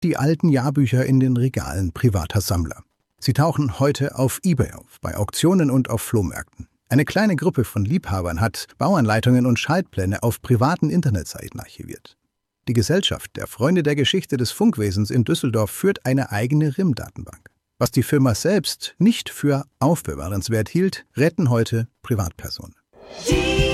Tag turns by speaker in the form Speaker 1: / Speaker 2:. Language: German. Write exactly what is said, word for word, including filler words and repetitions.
Speaker 1: Die alten Jahrbücher in den Regalen privater Sammler. Sie tauchen heute auf eBay auf, bei Auktionen und auf Flohmärkten. Eine kleine Gruppe von Liebhabern hat Bauanleitungen und Schaltpläne auf privaten Internetseiten archiviert. Die Gesellschaft der Freunde der Geschichte des Funkwesens in Düsseldorf führt eine eigene R I M-Datenbank. Was die Firma selbst nicht für aufbewahrenswert hielt, retten heute Privatpersonen.